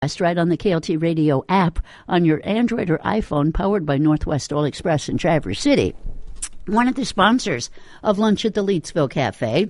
right on the KLT Radio app on your Android or iPhone, powered by Northwest Oil Express in Traverse City. One of the sponsors of Lunch at the Leetsville Cafe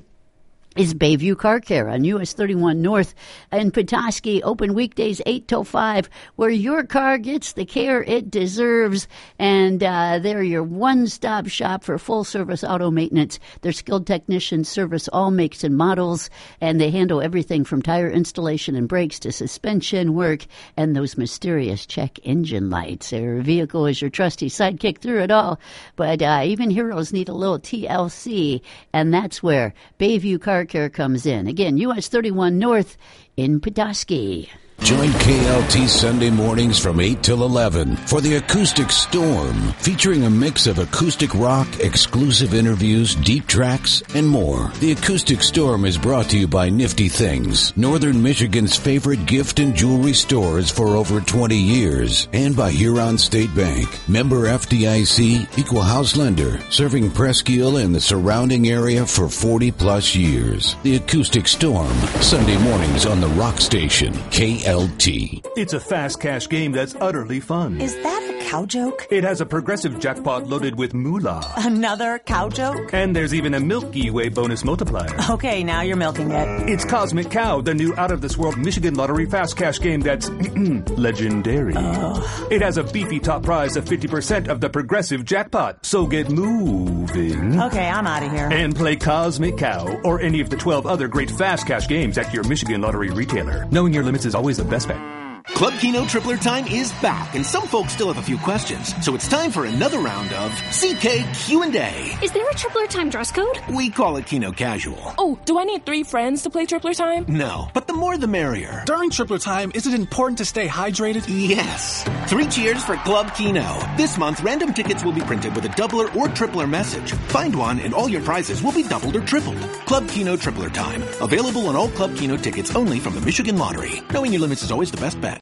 is Bayview Car Care on US 31 North in Petoskey, open weekdays 8 till 5, where your car gets the care it deserves. And they're your one-stop shop for full-service auto maintenance. Their skilled technicians service all makes and models, and they handle everything from tire installation and brakes to suspension work and those mysterious check engine lights. Their vehicle is your trusty sidekick through it all, but even heroes need a little TLC, and that's where Bayview Car Care comes in. Again, US 31 North in Petoskey. Join KLT Sunday mornings from 8 till 11 for the Acoustic Storm, featuring a mix of acoustic rock, exclusive interviews, deep tracks, and more. The Acoustic Storm is brought to you by Nifty Things, Northern Michigan's favorite gift and jewelry stores for over 20 years, and by Huron State Bank, member FDIC, equal house lender, serving Presque Isle and the surrounding area for 40-plus years. The Acoustic Storm, Sunday mornings on the Rock Station, KLT. It's a fast cash game that's utterly fun. Is that a cow joke? It has a progressive jackpot loaded with moolah. Another cow joke? And there's even a Milky Way bonus multiplier. Okay, now you're milking it. It's Cosmic Cow, the new out-of-this-world Michigan Lottery fast cash game that's legendary. It has a beefy top prize of 50% of the progressive jackpot. So get moving. Okay, I'm out of here. And play Cosmic Cow or any of the 12 other great fast cash games at your Michigan Lottery retailer. Knowing your limits is always the best bet. Club Keno Tripler Time is back, and some folks still have a few questions. So it's time for another round of CK Q&A. Is there a Tripler Time dress code? We call it Keno Casual. Oh, do I need 3 friends to play Tripler Time? No, but the more the merrier. During Tripler Time, is it important to stay hydrated? Yes. 3 cheers for Club Keno. This month, random tickets will be printed with a doubler or tripler message. Find one, and all your prizes will be doubled or tripled. Club Keno Tripler Time. Available on all Club Keno tickets only from the Michigan Lottery. Knowing your limits is always the best bet.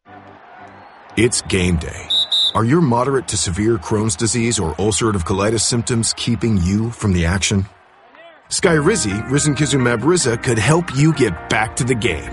It's game day. Are your moderate to severe Crohn's disease or ulcerative colitis symptoms keeping you from the action? Skyrizi, risankizumab Riza, could help you get back to the game.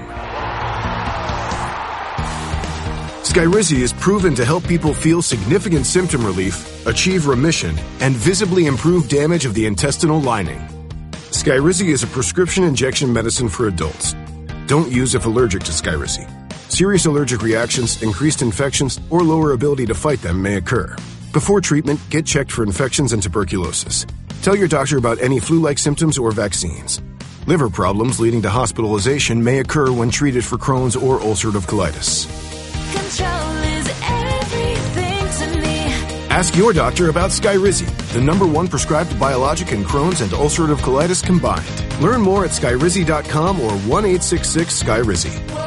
Skyrizi is proven to help people feel significant symptom relief, achieve remission, and visibly improve damage of the intestinal lining. Skyrizi is a prescription injection medicine for adults. Don't use if allergic to Skyrizi. Serious allergic reactions, increased infections, or lower ability to fight them may occur. Before treatment, get checked for infections and tuberculosis. Tell your doctor about any flu-like symptoms or vaccines. Liver problems leading to hospitalization may occur when treated for Crohn's or ulcerative colitis. Control is everything to me. Ask your doctor about Skyrizi, the #1 prescribed biologic in Crohn's and ulcerative colitis combined. Learn more at skyrizi.com or 1-866-SKYRIZI.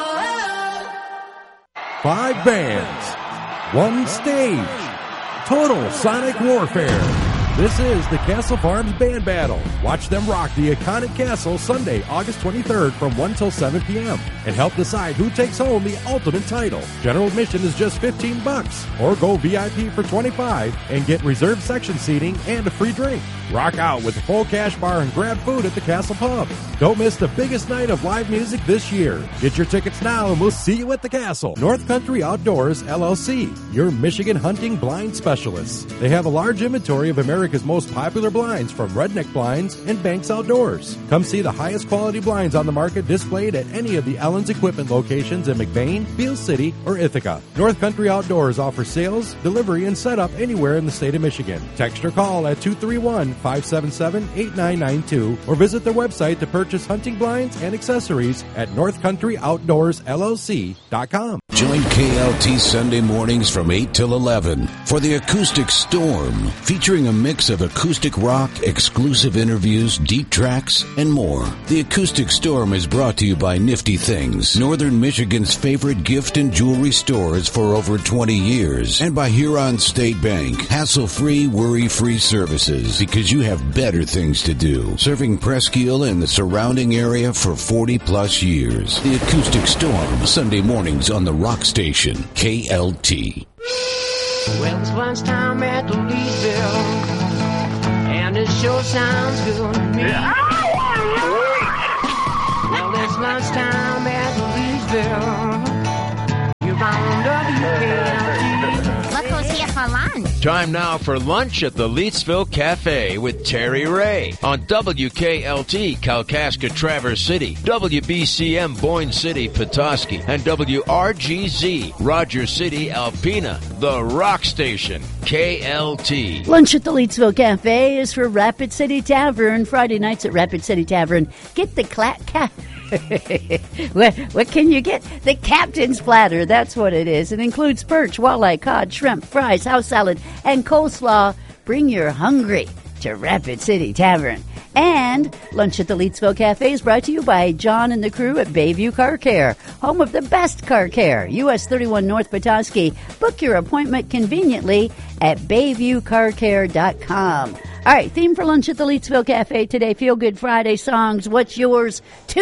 5 bands, 1 stage, total sonic warfare. This is the Castle Farms Band Battle. Watch them rock the iconic castle Sunday, August 23rd from 1 till 7 p.m. and help decide who takes home the ultimate title. General admission is just $15 or go VIP for $25 and get reserved section seating and a free drink. Rock out with a full cash bar and grab food at the Castle Pub. Don't miss the biggest night of live music this year. Get your tickets now and we'll see you at the castle. North Country Outdoors, LLC, your Michigan hunting blind specialists. They have a large inventory of America's most popular blinds from Redneck Blinds and Banks Outdoors. Come see the highest quality blinds on the market displayed at any of the Ellen's Equipment locations in McBain, Beale City, or Ithaca. North Country Outdoors offers sales, delivery, and setup anywhere in the state of Michigan. Text or call at 231-577-8992 or visit their website to purchase hunting blinds and accessories at northcountryoutdoorsllc.com. Join KLT Sunday mornings from 8 till 11 for the Acoustic Storm, featuring a mix of acoustic rock, exclusive interviews, deep tracks, and more. The Acoustic Storm is brought to you by Nifty Things, Northern Michigan's favorite gift and jewelry stores for over 20 years, and by Huron State Bank, hassle-free, worry-free services, because you have better things to do. Serving Presque Isle and the surrounding area for 40-plus years. The Acoustic Storm, Sunday mornings on the Rock Station, KLT. Well, it's lunchtime at the Leesville, and it sure sounds good to me. Well, it's lunchtime at the Leesville, Time now for lunch at the Leetsville Cafe with Terry Ray on WKLT Kalkaska Traverse City, WBCM Boyne City Petoskey, and WRGZ Rogers City Alpena, the rock station, KLT. Lunch at the Leetsville Cafe is for Rapid City Tavern. Friday nights at Rapid City Tavern. Get the what can you get? The Captain's Platter. That's what it is. It includes perch, walleye, cod, shrimp, fries, house salad, and coleslaw. Bring your hungry to Rapid City Tavern. And Lunch at the Leetsville Cafe is brought to you by John and the crew at Bayview Car Care, home of the best car care. US 31 North Petoskey. Book your appointment conveniently at BayviewCarCare.com. All right, theme for Lunch at the Leetsville Cafe today, Feel Good Friday songs. What's yours?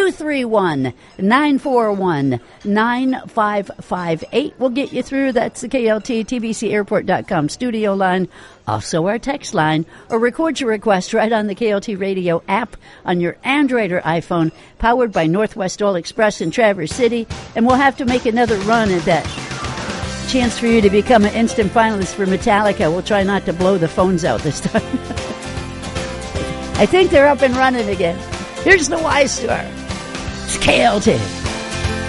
231-941-9558. We'll get you through. That's the KLT TBCAirport.com studio line. Also our text line. Or record your request right on the KLT radio app on your Android or iPhone, powered by Northwest Oil Express in Traverse City. And we'll have to make another run at that chance for you to become an instant finalist for Metallica. We'll try not to blow the phones out this time. I think they're up and running again. Here's the Y Store. It's KLT.